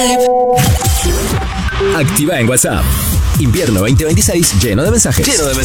Activa en WhatsApp. Invierno 2026 lleno de mensajes.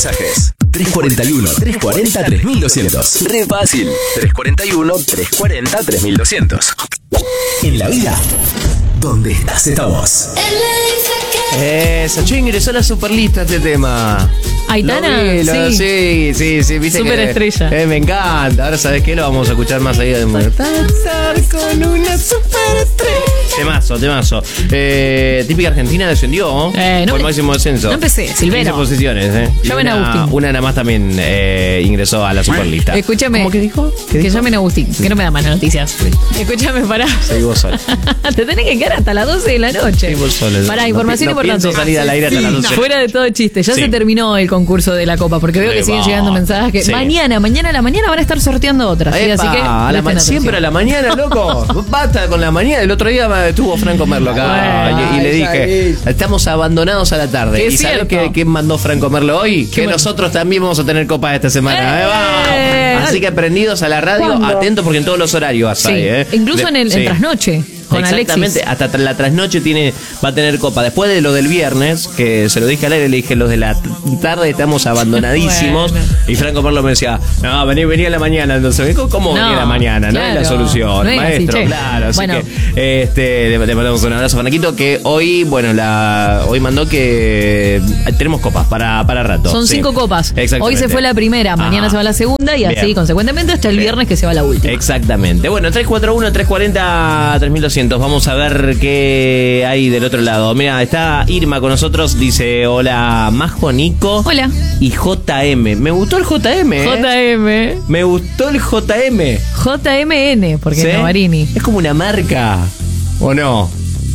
341-340-3200. Re fácil. 341-340-3200. En la vida, ¿dónde estás estamos? Eso, che, ingresó a la superlista este tema. Aitana, sí, viste. Super estrella. Me encanta. Ahora, ¿sabes qué? Lo vamos a escuchar más allá de estar con una superestrella. Temazo. Típica Argentina descendió. Por máximo descenso. No empecé, Silvero. 15 posiciones, Llamen a Agustín. Una nada más también ingresó a la superlista. Escúchame. ¿Cómo que dijo? Que llamen a Agustín, que no me da malas noticias. Escúchame, pará. Seguí vos sola. Te tenés que quedar hasta las 12 de la noche. Seguí vos sola. Pará, información importante. Pienso salir al aire hasta las 12. Fuera de todo chiste, ya se terminó el concurso de la Copa, porque veo que siguen llegando mensajes que mañana a la mañana van a estar sorteando otras. ¿Sí? Así que siempre a la mañana, loco. Basta con la mañana. El otro día estuvo Franco Merlo acá y le dije, estamos abandonados a la tarde. ¿Y sabes qué mandó Franco Merlo hoy? Que nosotros también vamos a tener copas esta semana. Así que prendidos a la radio, atentos porque en todos los horarios hay. Incluso en el trasnoche. Con exactamente, Alexis. hasta la trasnoche va a tener copa. Después de lo del viernes, que se lo dije al aire, le dije, los de la tarde estamos abandonadísimos. Y Franco Merlo me decía, no, vení a la mañana. Entonces, ¿cómo venir a la mañana? Claro, no es la solución, maestro. así, claro, así bueno. que le mandamos un abrazo a Fanaquito, que hoy mandó que tenemos copas para rato. Son 5 copas. Exactamente. Hoy se fue la primera, mañana se va la segunda y así consecuentemente hasta el viernes que se va la última. Exactamente. Bueno, 341-340-3200. Vamos a ver qué hay del otro lado. Mira, está Irma con nosotros. Dice, hola, Majo, Nico. Hola. Y JM. Me gustó el JM. JM. Me gustó el JM. JMN, porque ¿Sí? es Navarini. Es como una marca, ¿o no?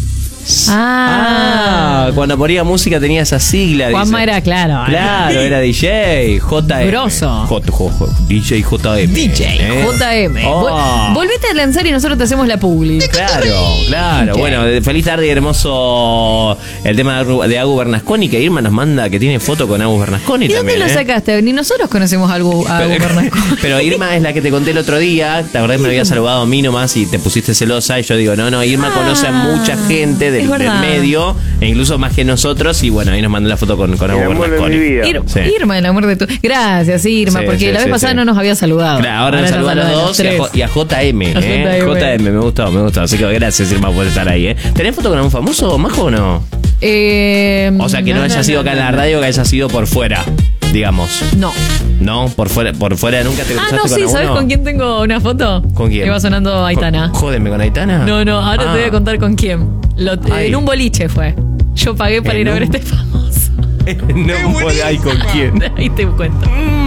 Cuando ponía música tenía esa sigla. Juanma era, claro. Claro, era DJ JM. Grosso. DJ JM. JM. Volvete a lanzar y nosotros te hacemos la publi. Claro. Bueno, feliz tarde y hermoso el tema de Agus Bernasconi, que Irma nos manda que tiene foto con Agus Bernasconi. ¿Y también, dónde lo sacaste? Ni nosotros conocemos a Agus Bernasconi. Pero Irma es la que te conté el otro día. La verdad que me había saludado a mí nomás y te pusiste celosa. Y yo digo, no, Irma conoce a mucha gente del medio, e incluso más que nosotros. Y bueno, ahí nos mandó la foto con Agus Bernasconi. Irma, el amor de tu. Gracias, Irma, porque la vez pasada no nos había saludado. Claro, ahora nos saludan a los dos y a JM. JM, me gustó. Así que gracias, Irma, por estar ahí. ¿Tenés foto con algún famoso, Majo, o no? O sea, que no haya sido acá en la radio, que haya sido por fuera, digamos. No, por fuera nunca te cruzaste con sí, alguno. ¿sabes con quién tengo una foto? ¿Con quién? Que va sonando Aitana. Jódeme, ¿con Aitana? No, ahora te voy a contar con quién. En un boliche fue. Yo pagué para ir a ver este famoso. No, ¿con quién? Ahí te cuento.